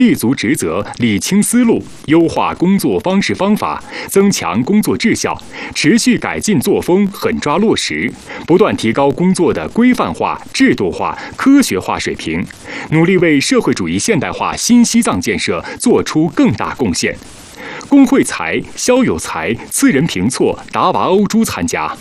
立足职责，理清思路，优化工作方式方法，增强工作质效，持续改进作风，狠抓落实，不断提高工作的规范化、制度化、科学化水平，努力为社会主义现代化新西藏建设做出更大贡献。龚慧才、肖有才、次仁平措、达娃欧珠参加。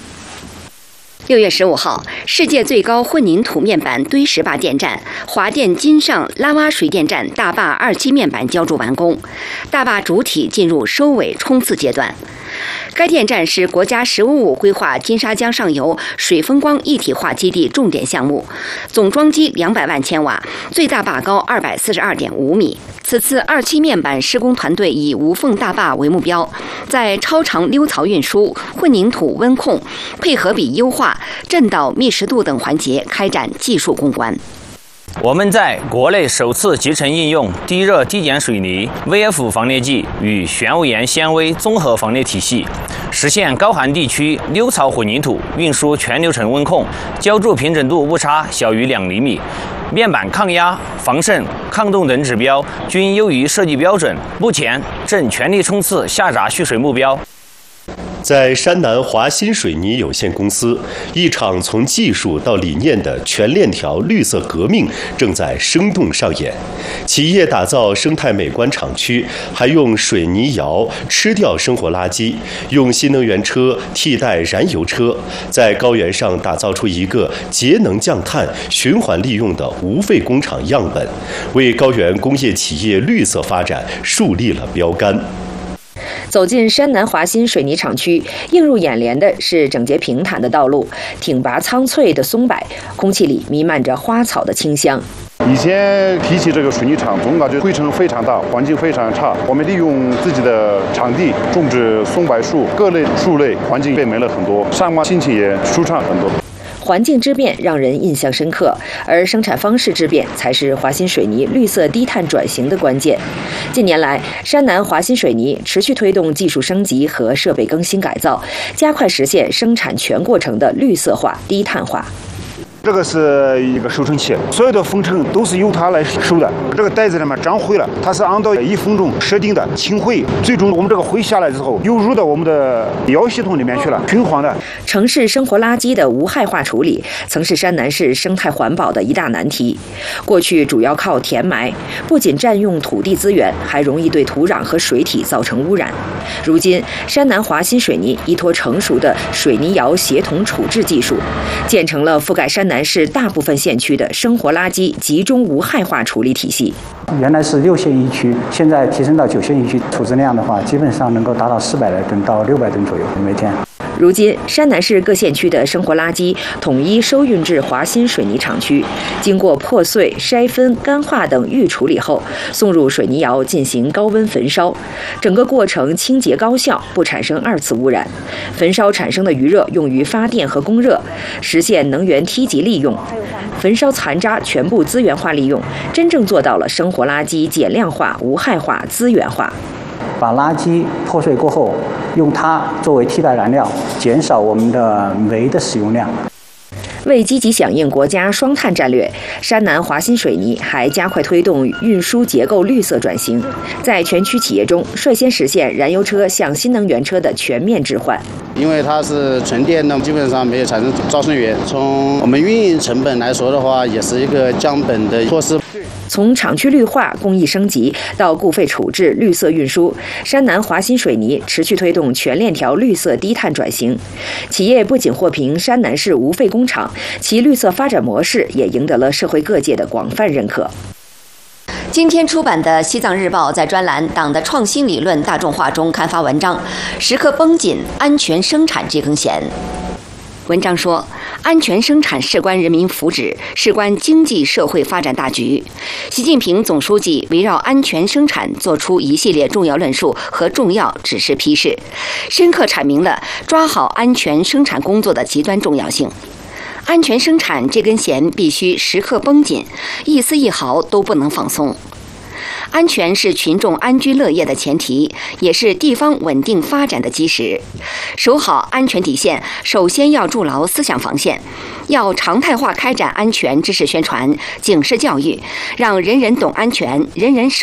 6月15号，世界最高混凝土面板堆石坝电站华电金上拉洼水电站大坝2期面板浇筑完工，大坝主体进入收尾冲刺阶段。该电站是国家“十五五”规划金沙江上游水风光一体化基地重点项目，总装机200万千瓦，最大坝高242.5米。此次2期面板施工团队以无缝大坝为目标，在超长溜槽运输、混凝土温控、配合比优化、震导密实度等环节开展技术攻关。 我们在国内首次集成应用低热低碱水泥 VF 防裂剂与玄武岩纤维综合防裂体系，实现高寒地区溜槽混凝土运输全流程温控，浇筑平整度误差小于2厘米，面板抗压、防渗、抗冻等指标均优于设计标准，目前正全力冲刺下闸蓄水目标。 在山南华新水泥有限公司，一场从技术到理念的全链条绿色革命正在生动上演。企业打造生态美观厂区，还用水泥窑吃掉生活垃圾，用新能源车替代燃油车，在高原上打造出一个节能降碳、循环利用的无废工厂样本，为高原工业企业绿色发展树立了标杆。 走进山南华新水泥厂区，映入眼帘的是整洁平坦的道路，挺拔苍翠的松柏，空气里弥漫着花草的清香。 以前提起这个水泥厂，总感觉灰尘非常大，环境非常差。我们利用自己的场地种植松柏树，各类树类，环境变美了很多，上班心情也舒畅很多。 环境之变让人印象深刻，而生产方式之变才是华新水泥绿色低碳转型的关键。近年来，山南华新水泥持续推动技术升级和设备更新改造，加快实现生产全过程的绿色化、低碳化。 这个是一个收成器，所有的风尘都是由它来收的。这个袋子里面长灰了，它是按照1分钟设定的清灰，最终我们这个灰下来之后，又入到我们的窑系统里面去了，循环的。 城市生活垃圾的无害化处理，曾是山南市生态环保的一大难题。过去主要靠填埋，不仅占用土地资源，还容易对土壤和水体造成污染。如今，山南华新水泥依托成熟的水泥窑协同处置技术，建成了覆盖山南市大部分县区的生活垃圾集中无害化处理体系。 原来是6县1区，现在提升到9县1区，处置量的话，基本上能够达到400来吨到600吨左右每天。 如今，山南市各县区的生活垃圾统一收运至华新水泥厂区，经过破碎、筛分、干化等预处理后，送入水泥窑进行高温焚烧。整个过程清洁高效，不产生2次污染。焚烧产生的余热用于发电和供热，实现能源梯级利用。焚烧残渣全部资源化利用，真正做到了生活垃圾减量化、无害化、资源化。 把垃圾破碎过后，用它作为替代燃料，减少我们的煤的使用量。 为积极响应国家双碳战略，山南华新水泥还加快推动运输结构绿色转型，在全区企业中率先实现燃油车向新能源车的全面置换。 因为它是纯电的，基本上没有产生招生源。从我们运营成本来说的话，也是一个降本的措施。 从厂区绿化、工艺升级到固废处置、绿色运输，山南华新水泥持续推动全链条绿色低碳转型。企业不仅获评山南市无废工厂，其绿色发展模式也赢得了社会各界的广泛认可。 今天出版的《西藏日报》在专栏“党的创新理论大众化”中刊发文章，时刻绷紧安全生产这根弦。文章说，安全生产事关人民福祉，事关经济社会发展大局。习近平总书记围绕安全生产作出一系列重要论述和重要指示批示，深刻阐明了抓好安全生产工作的极端重要性。安全生产这根弦必须时刻绷紧，一丝一毫都不能放松。安全是群众安居乐业的前提，也是地方稳定发展的基石。守好安全底线，首先要筑牢思想防线，要常态化开展安全知识宣传、警示教育，让人人懂安全，人人守